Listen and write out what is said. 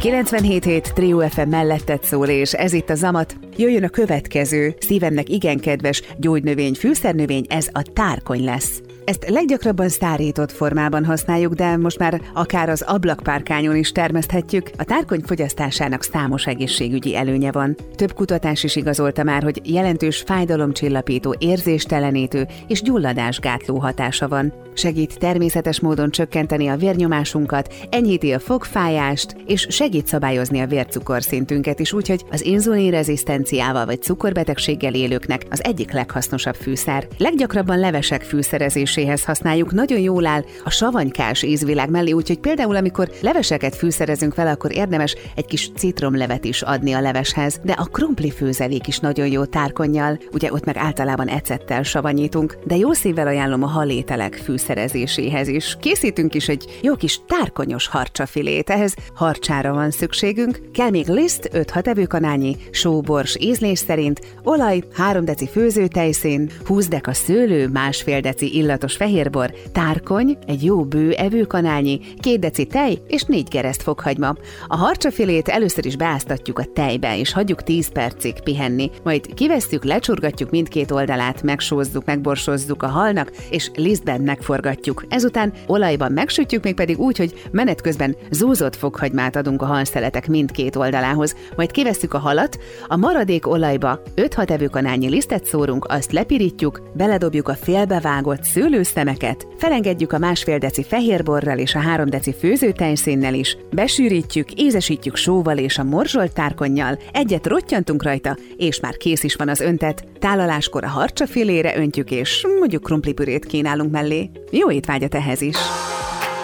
97.7 Trio FM melletted szól, és ez itt a Zamat. Jöjjön a következő, szívemnek igen kedves gyógynövény, fűszernövény, ez a tárkony lesz. Ezt leggyakrabban szárított formában használjuk, de most már akár az ablakpárkányon is termeszthetjük. A tárkony fogyasztásának számos egészségügyi előnye van. Több kutatás is igazolta már, hogy jelentős fájdalomcsillapító, érzéstelenítő és gyulladásgátló hatása van. Segít természetes módon csökkenteni a vérnyomásunkat, enyhíti a fogfájást, és segít szabályozni a vércukorszintünket is, úgyhogy az inzulinrezisztenciával vagy cukorbetegséggel élőknek az egyik leghasznosabb fűszer. Leggyakrabban levesek fűszerezéséhez használjuk, nagyon jól áll a savanykás ízvilág mellé, úgyhogy például amikor leveseket fűszerezünk vele, akkor érdemes egy kis citromlevet is adni a leveshez, de a krumpli főzelék is nagyon jó tárkonnyal, ugye ott meg általában ecettel savanyítunk, de jó szívvel ajánlom a halételek fűszerezéséhez is. Készítünk is egy jó kis tárkonyos harcsafilét, ehhez harcsára van szükségünk, kell még liszt, 5-6 evőkanálnyi, sóbors ízlés szerint, olaj, 3 deci főzőtejszín, 20 deka szőlő, 1,5 deci illatos fehérbor, tárkony, egy jó bő evőkanálnyi, 2 deci tej és 4 gereszt fokhagyma. A harcsafilét először is beáztatjuk a tejbe, és hagyjuk 10 percig pihenni, majd kivesszük, lecsurgatjuk mindkét oldalát, megsózzuk, megborsozzuk a halnak, és lisztben megforgatjuk. Ezután olajban megsütjük, mégpedig úgy, hogy menet közben zúzott fokhagymát adunk a halszeletek mindkét oldalához, majd kivesszük a halat, a maradék olajba 5-6 evőkanálnyi lisztet szórunk, azt lepirítjuk, beledobjuk a félbevágott szőlőszemeket, felengedjük a 1,5 deci fehérborral és a 3 deci főzőtejszínnel is, besűrítjük, ízesítjük sóval és a morzsolt tárkonnyal, egyet rottyantunk rajta, és már kész is van az öntet. Tálaláskor a harcsafilére öntjük, és mondjuk krumplipürét kínálunk mellé. Jó étvágyat ehhez is!